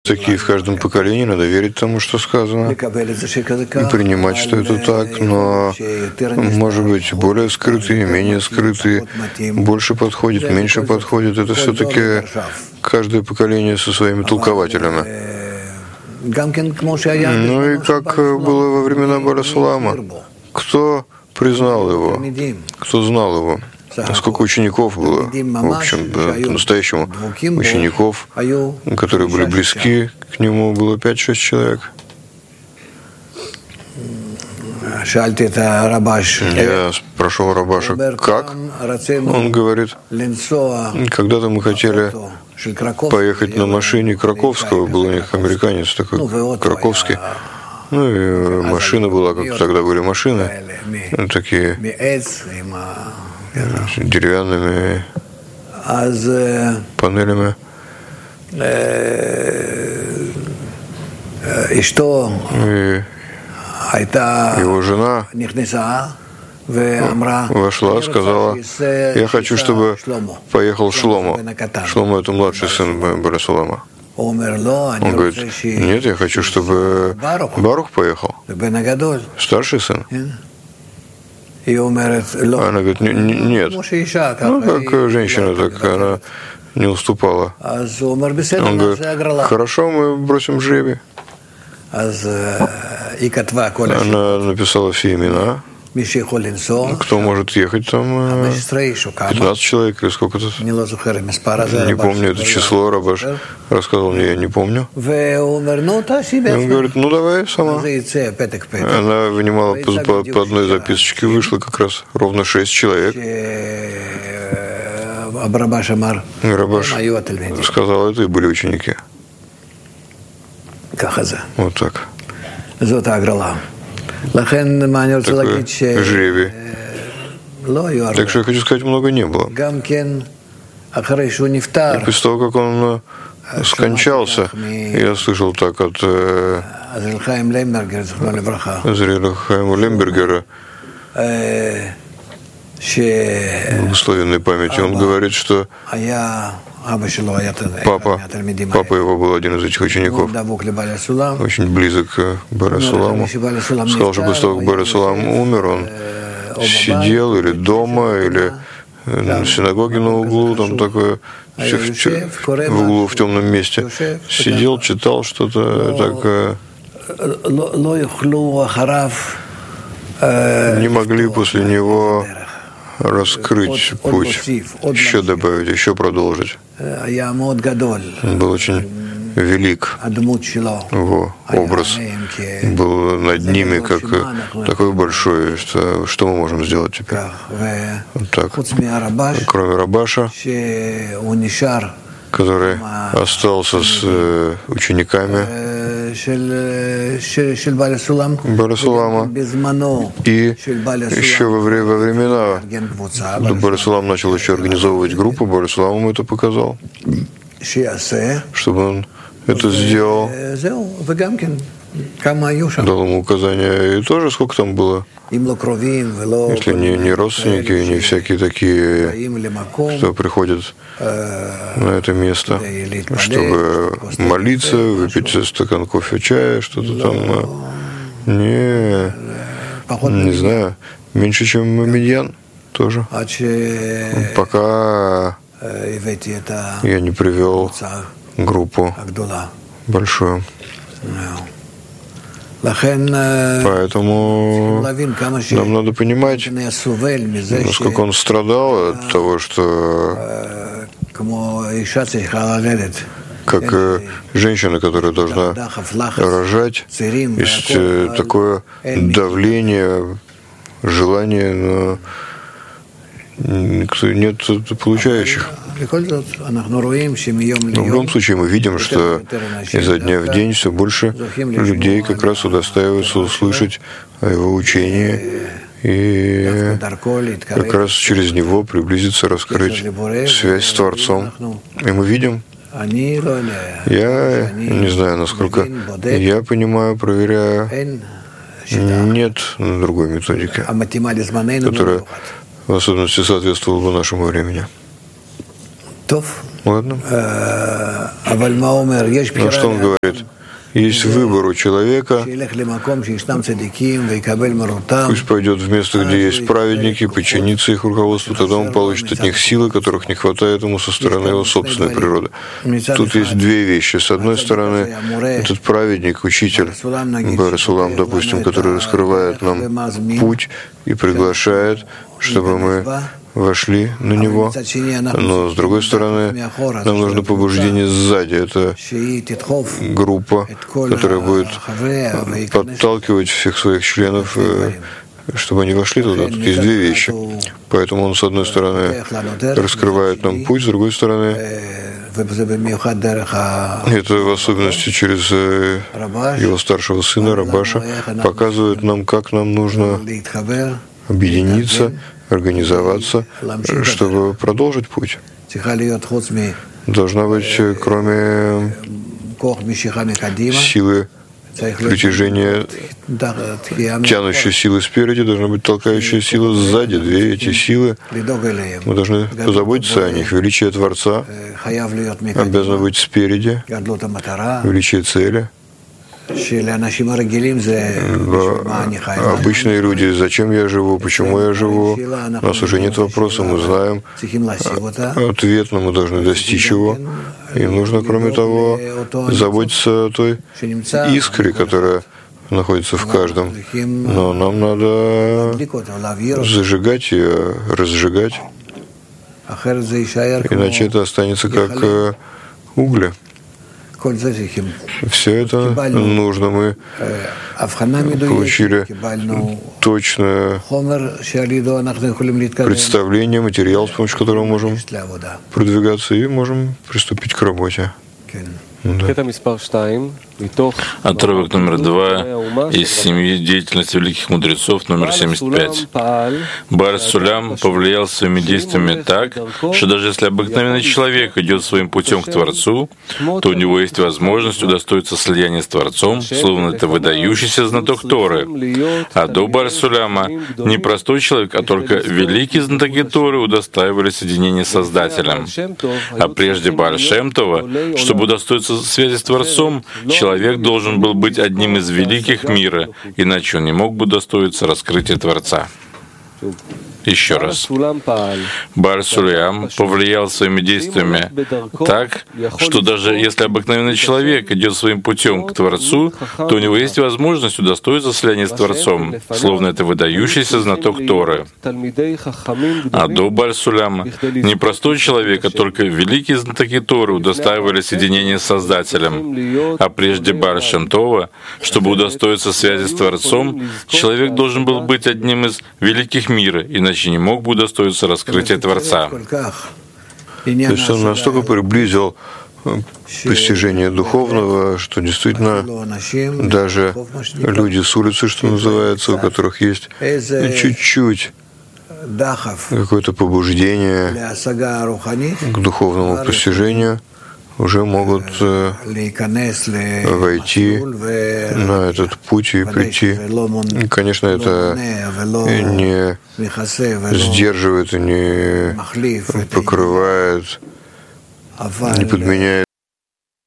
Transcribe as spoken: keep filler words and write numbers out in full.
такие в каждом поколении, надо верить тому, что сказано, принимать, что это так, но, может быть, более скрытые, менее скрытые, больше подходит, меньше подходит. Это все-таки каждое поколение со своими толкователями. Ну и как было во времена Баля Сулама, кто признал его, кто знал его? Сколько учеников было, в общем, по-настоящему учеников, которые были близки к нему, было пять-шесть человек. Я спрашивал Рабаша, как? Он говорит, когда-то мы хотели поехать на машине Краковского, был у них американец такой, Краковский. Ну и машина была, как тогда были машины, такие деревянными панелями. И его жена вошла, сказала, я хочу, чтобы поехал Шломо. Шломо — это младший сын Баля Сулама. Он говорит, нет, я хочу, чтобы Барух поехал, старший сын. Она говорит, нет. Ну, как женщина, так она не уступала. Он говорит, хорошо, мы бросим жребий. Она написала все имена, кто может ехать там, пятнадцать человек или сколько-то. Не помню это число, Рабаш рассказал мне, я не помню. Он говорит, ну давай сама. Она вынимала по, по, по одной записочке, вышло как раз ровно шесть человек. Рабаш сказал, это и были ученики. Вот так. Такой жребий. Так что я хочу сказать, много не было. И после того, как он скончался, я слышал так от Зрелиха Хайма Лембергера, благословенной памяти, он говорит, что Папа, папа его был один из этих учеников, очень близок к Баля Суламу. Сказал, что после того, как Баля Сулам умер, он сидел или дома, или в синагоге на углу, там такое, в углу в темном месте, сидел, читал что-то такое. Не могли после него раскрыть путь, еще добавить, еще продолжить. Он был очень велик, его образ был над ними, как такой большой, что, что мы можем сделать теперь? Вот так. Кроме Рабаша, который остался с учениками Баля Сулама, и еще во, вре- во времена Баля Сулам начал еще организовывать группу, Баля Сулам ему это показал, чтобы он это сделал, дал ему указания, и тоже сколько там было, если не, не родственники, не всякие такие, кто приходят на это место, чтобы молиться, выпить стакан кофе, чая, что-то там, не, не знаю, меньше, чем Медьян тоже, пока я не привел группу большую. Поэтому нам надо понимать, насколько он страдал от того, что как женщина, которая должна рожать, есть такое давление, желание, но нет получающих. Но в любом случае мы видим, что изо дня в день все больше людей как раз удостаиваются услышать о его учении и как раз через него приблизиться, раскрыть связь с Творцом. И мы видим, я не знаю, насколько я понимаю, проверяю, нет другой методики, которая в особенности соответствовала бы нашему времени. Ладно. Но что он говорит? Есть выбор у человека, пусть пойдет в место, где есть праведники, подчинится их руководству, тогда он получит от них силы, которых не хватает ему со стороны его собственной природы. Тут есть две вещи. С одной стороны, этот праведник, учитель, Бар-Сулам, допустим, который раскрывает нам путь и приглашает, чтобы мы вошли на него, но с другой стороны, нам нужно побуждение сзади. Это группа, которая будет подталкивать всех своих членов, чтобы они вошли туда. Тут есть две вещи. Поэтому он, с одной стороны, раскрывает нам путь, с другой стороны, это в особенности через его старшего сына, Рабаша, показывает нам, как нам нужно объединиться, организоваться, чтобы продолжить путь. Должна быть, кроме силы притяжения, тянущей силы спереди, должна быть толкающая сила сзади. Две эти силы, мы должны позаботиться о них. Величие Творца обязано быть спереди, величие цели. Обычные люди, зачем я живу, почему я живу, у нас уже нет вопроса, мы знаем ответ, но мы должны достичь его. И нужно, кроме того, заботиться о той искре, которая находится в каждом. Но нам надо зажигать ее, разжигать, иначе это останется как угли. Все это нужно. Мы получили точное представление, материал, с помощью которого мы можем продвигаться и можем приступить к работе. Да. Отрывок номер два из семьи деятельности великих мудрецов, номер семьдесят пять. Бар-Сулям повлиял своими действиями так, что даже если обыкновенный человек идет своим путем к Творцу, то у него есть возможность удостоиться слияния с Творцом, словно это выдающийся знаток Торы. А до Бар-Суляма не простой человек, а только великие знатоки Торы удостаивались соединения с Создателем. А прежде Бар-Шем-Това, чтобы удостоиться связи с Творцом, человек должен был быть одним из великих мира, иначе он не мог бы удостоиться раскрытия Творца. Еще раз. Бар-Сулям повлиял своими действиями так, что даже если обыкновенный человек идет своим путем к Творцу, то у него есть возможность удостоиться слияния с Творцом, словно это выдающийся знаток Торы. А до Бар-Суляма не простой человек, а только великие знатоки Торы удостаивали соединения с Создателем. А прежде Бар-Шем-Това, чтобы удостоиться связи с Творцом, человек должен был быть одним из великих мира, иначе не мог бы удостоиться раскрытия Творца. То есть он настолько приблизил постижение духовного, что действительно даже люди с улицы, что называется, у которых есть чуть-чуть какое-то побуждение к духовному постижению, уже могут войти на этот путь и прийти. Конечно, это не сдерживает, не покрывает, не подменяет